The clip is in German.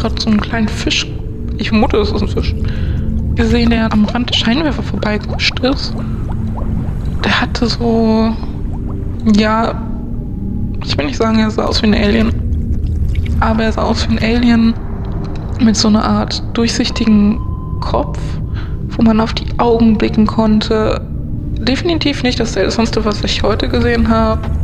gerade so einen kleinen Fisch, ich vermute, das ist ein Fisch, gesehen, der am Rand der Scheinwerfer vorbeigehuscht ist. Der hatte so, ja, ich will nicht sagen, er sah aus wie ein Alien, aber er sah aus wie ein Alien mit so einer Art durchsichtigen Kopf, wo man auf die Augen blicken konnte. Definitiv nicht das Seltsamste, was ich heute gesehen habe.